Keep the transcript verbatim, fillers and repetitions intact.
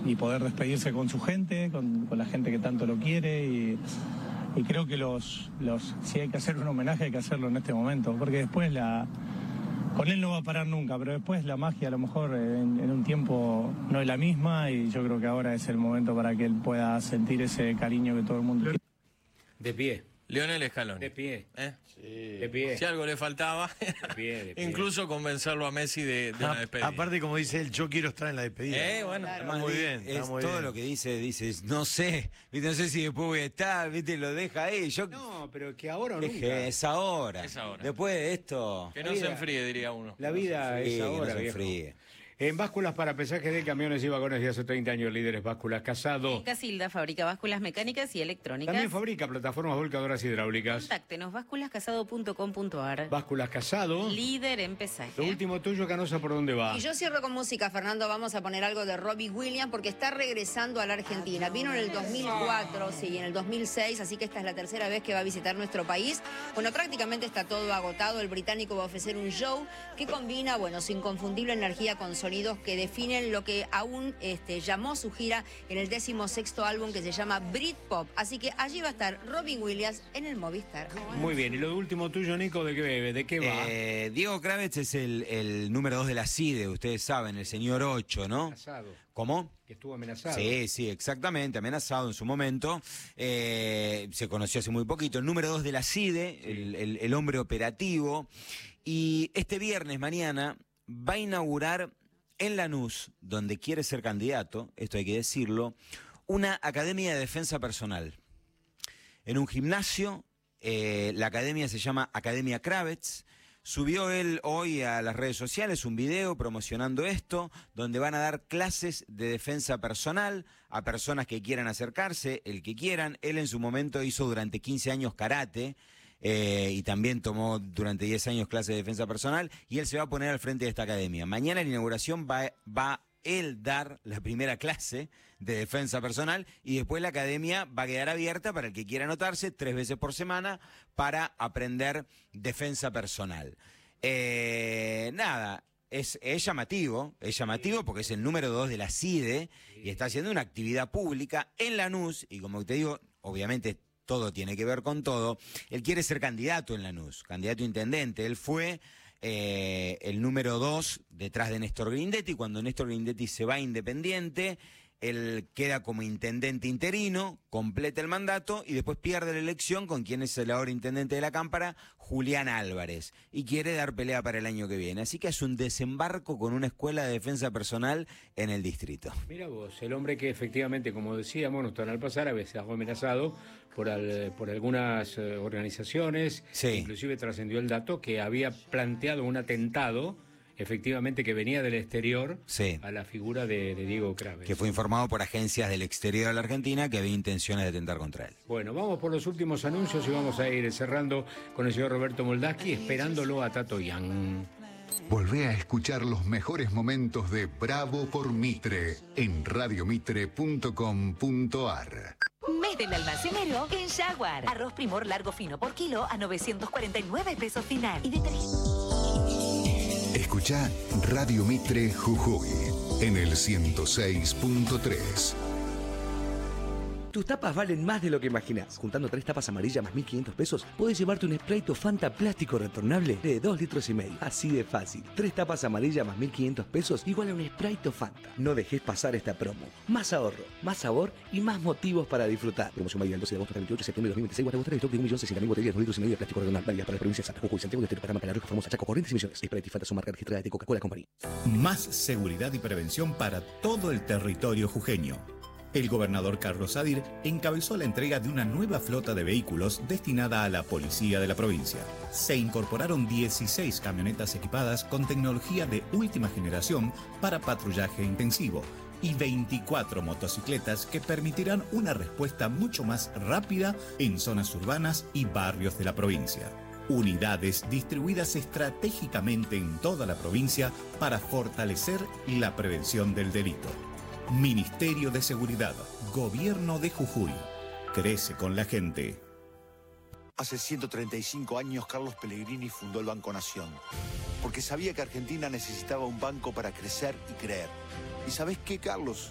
y poder despedirse con su gente, con, con la gente que tanto lo quiere y, y creo que los, los si hay que hacer un homenaje hay que hacerlo en este momento, porque después la con él no va a parar nunca, pero después la magia a lo mejor en, en un tiempo no es la misma y yo creo que ahora es el momento para que él pueda sentir ese cariño que todo el mundo tiene. De pie. Lionel Scaloni. De pie. ¿Eh? Sí. De pie. Si algo le faltaba, de pie, de pie. incluso convencerlo a Messi de, de A, una despedida. Aparte, como dice él, yo quiero estar en la despedida. Eh, bueno, Está Además, muy di- bien, está es muy todo bien. lo que dice, dice, no sé, ¿viste? No sé si después voy a estar, ¿viste? Lo deja ahí. Yo, No, pero que ahora o es, nunca. que es ahora. Es ahora. Después de esto, Que no La se vida- enfríe, diría uno. La vida sí, es que ahora, no se viejo. enfríe. En básculas para pesaje de camiones y vagones de hace treinta años, líderes básculas Casado. Casilda fabrica básculas mecánicas y electrónicas. También fabrica plataformas volcadoras hidráulicas. Contáctenos, básculas casado punto com punto ar. Básculas Casado. Líder en pesaje. Lo último tuyo, Canosa, ¿por dónde va? Y yo cierro con música, Fernando. Vamos a poner algo de Robbie Williams porque está regresando a la Argentina. Vino en el dos mil cuatro, sí, en el dos mil seis, así que esta es la tercera vez que va a visitar nuestro país. Bueno, prácticamente está todo agotado. El británico va a ofrecer un show que combina, bueno, su inconfundible energía con sonidos que definen lo que aún este, llamó su gira en el décimo sexto álbum que se llama Britpop. Así que allí va a estar Robin Williams en el Movistar. Muy bien, y lo último tuyo, Nico, ¿de qué, de qué va? Eh, Diego Kravitz es el, el número dos de la C I D E, ustedes saben, el señor ocho, ¿no? Amenazado. ¿Cómo? Que estuvo amenazado. Sí, sí, exactamente, amenazado en su momento. Eh, se conoció hace muy poquito. El número dos de la C I D E, Sí. el, el- el hombre operativo. Y este viernes, mañana, va a inaugurar en Lanús, donde quiere ser candidato, esto hay que decirlo, una academia de defensa personal. En un gimnasio, eh, la academia se llama Academia Kravitz. Subió él hoy a las redes sociales un video promocionando esto, donde van a dar clases de defensa personal a personas que quieran acercarse, el que quieran. Él en su momento hizo durante quince años karate eh, y también tomó durante diez años clases de defensa personal y él se va a poner al frente de esta academia. Mañana en la inauguración va, va él dar la primera clase de defensa personal y después la academia va a quedar abierta para el que quiera anotarse tres veces por semana para aprender defensa personal. Eh, nada, es, es llamativo, es llamativo porque es el número dos de la C I D E y está haciendo una actividad pública en Lanús y como te digo, obviamente todo tiene que ver con todo. Él quiere ser candidato en Lanús, candidato a intendente. Él fue eh, el número dos detrás de Néstor Grindetti. Cuando Néstor Grindetti se va independiente, él queda como intendente interino, completa el mandato y después pierde la elección con quien es el ahora intendente de la Cámpara, Julián Álvarez, y quiere dar pelea para el año que viene. Así que es un desembarco con una escuela de defensa personal en el distrito. Mira vos, el hombre que efectivamente, como decíamos, no está al pasar, a veces fue amenazado por, al- por algunas eh, organizaciones, Sí. inclusive trascendió el dato que había planteado un atentado, efectivamente que venía del exterior, Sí. a la figura de, de Diego Kravitz. Que fue informado por agencias del exterior de la Argentina que había intenciones de atentar contra él. Bueno, vamos por los últimos anuncios y vamos a ir cerrando con el señor Roberto Moldaski, esperándolo a Tato Yang. Volvé a escuchar los mejores momentos de Bravo por Mitre en radio mitre punto com punto ar. Mes del almacenero en Jaguar. Arroz Primor largo fino por kilo a novecientos cuarenta y nueve pesos final. Y detergente. Escucha Radio Mitre Jujuy en el ciento seis punto tres. Tus tapas valen más de lo que imaginas. Juntando tres tapas amarillas más mil quinientos pesos, puedes llevarte un Sprite Fanta plástico retornable de dos litros y medio. Así de fácil. Tres tapas amarillas más mil quinientos pesos igual a un Sprite Fanta. No dejes pasar esta promo. Más ahorro, más sabor y más motivos para disfrutar. Promoción válida del doce de agosto hasta el veintiocho de septiembre de dos mil veintiséis. Guarda vos stock de un millón sesenta mil botellas de dos litros y medio de plástico retornable. Válida para la provincia de Santa Jujuy, Santiago del Estero, Paraná, Palaro, Formosa, Chaco, Corrientes y Misiones. Sprite y Fanta son marcas registradas de Coca-Cola Company. Más seguridad y prevención para todo el territorio jujeño. El gobernador Carlos Sadir encabezó la entrega de una nueva flota de vehículos destinada a la policía de la provincia. Se incorporaron dieciséis camionetas equipadas con tecnología de última generación para patrullaje intensivo y veinticuatro motocicletas que permitirán una respuesta mucho más rápida en zonas urbanas y barrios de la provincia. Unidades distribuidas estratégicamente en toda la provincia para fortalecer la prevención del delito. Ministerio de Seguridad, Gobierno de Jujuy. Crece con la gente. Hace ciento treinta y cinco años Carlos Pellegrini fundó el Banco Nación, porque sabía que Argentina necesitaba un banco para crecer y creer. ¿Y sabés qué, Carlos?